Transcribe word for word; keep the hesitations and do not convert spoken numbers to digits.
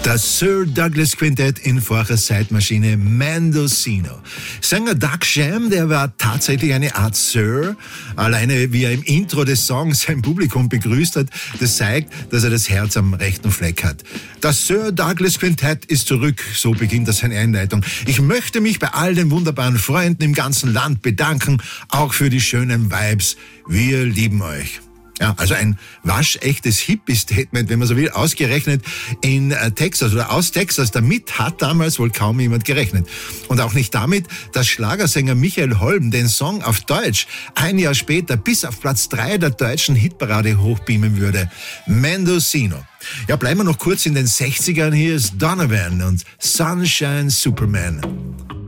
Das Sir Douglas Quintett in Forcher Zeitmaschine Mendocino. Sänger Doug Sham, der war tatsächlich eine Art Sir. Alleine wie er im Intro des Songs sein Publikum begrüßt hat, das zeigt, dass er das Herz am rechten Fleck hat. Das Sir Douglas Quintett ist zurück, so beginnt er seine Einleitung. Ich möchte mich bei all den wunderbaren Freunden im ganzen Land bedanken, auch für die schönen Vibes. Wir lieben euch. Ja, also ein waschechtes Hippie-Statement, wenn man so will, ausgerechnet in äh, Texas oder aus Texas. Damit hat damals wohl kaum jemand gerechnet. Und auch nicht damit, dass Schlagersänger Michael Holm den Song auf Deutsch ein Jahr später bis auf Platz drei der deutschen Hitparade hochbeamen würde. Mendocino. Ja, bleiben wir noch kurz in den sechzigern. Hier ist Donovan und Sunshine Superman.